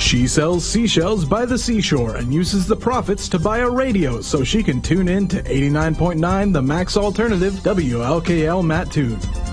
She sells seashells by the seashore and uses the profits to buy a radio so she can tune in to 89.9 The Max Alternative, WLKL Mattoon.